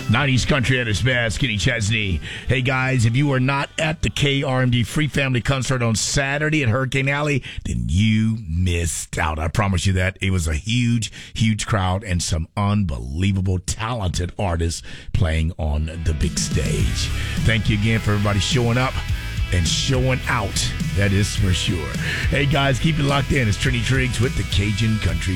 90s country at its best, Kenny Chesney. Hey guys, if you are not at the KRMD Free Family Concert on Saturday at Hurricane Alley, then you missed out. I promise you that. It was a huge, huge crowd and some unbelievable, talented artists playing on the big stage. Thank you again for everybody showing up and showing out. That is for sure. Hey guys, keep it locked in. It's Trini Triggs with the Cajun Country